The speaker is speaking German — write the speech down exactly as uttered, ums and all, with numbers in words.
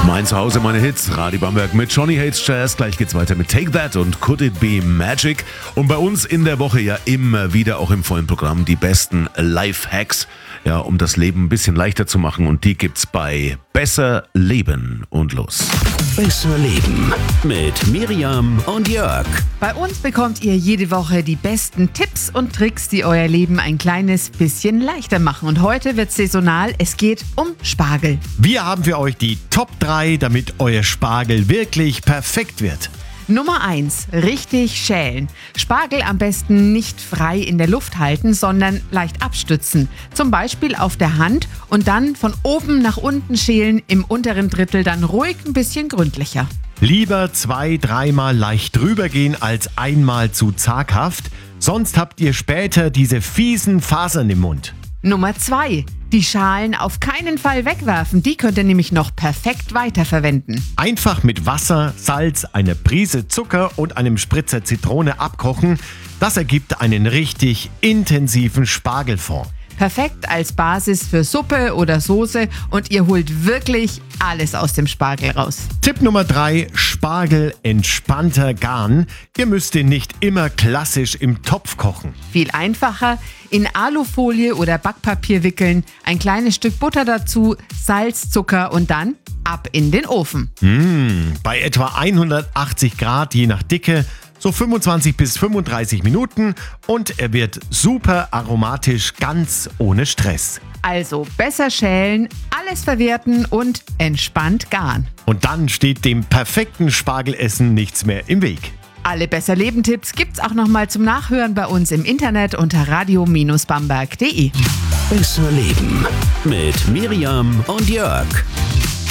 Mein Zuhause, meine Hits, Radio Bamberg mit Johnny Hates Jazz. Gleich geht's weiter mit Take That und Could It Be Magic. Und bei uns in der Woche ja immer wieder auch im vollen Programm die besten Life-Hacks, ja, um das Leben ein bisschen leichter zu machen. Und die gibt's bei Besser Leben. Und los. Besser Leben mit Miriam und Jörg. Bei uns bekommt ihr jede Woche die besten Tipps und Tricks, die euer Leben ein kleines bisschen leichter machen. Und heute wird saisonal. Es geht um Spargel. Wir haben für euch die Top drei, damit euer Spargel wirklich perfekt wird. Nummer eins. Richtig schälen. Spargel am besten nicht frei in der Luft halten, sondern leicht abstützen. Zum Beispiel auf der Hand und dann von oben nach unten schälen, im unteren Drittel dann ruhig ein bisschen gründlicher. Lieber zwei, dreimal leicht drüber gehen als einmal zu zaghaft, sonst habt ihr später diese fiesen Fasern im Mund. Nummer zwei. Die Schalen auf keinen Fall wegwerfen, die könnt ihr nämlich noch perfekt weiterverwenden. Einfach mit Wasser, Salz, einer Prise Zucker und einem Spritzer Zitrone abkochen. Das ergibt einen richtig intensiven Spargelfond. Perfekt als Basis für Suppe oder Soße und ihr holt wirklich alles aus dem Spargel raus. Tipp Nummer drei, Spargel entspannter garen. Ihr müsst ihn nicht immer klassisch im Topf kochen. Viel einfacher, in Alufolie oder Backpapier wickeln, ein kleines Stück Butter dazu, Salz, Zucker und dann ab in den Ofen. Mmh, bei etwa hundertachtzig Grad je nach Dicke, so fünfundzwanzig bis fünfunddreißig Minuten und er wird super aromatisch, ganz ohne Stress. Also besser schälen, alles verwerten und entspannt garen. Und dann steht dem perfekten Spargelessen nichts mehr im Weg. Alle Besser-Leben-Tipps gibt's auch nochmal zum Nachhören bei uns im Internet unter radio Bindestrich bamberg punkt de. Besser Leben mit Miriam und Jörg.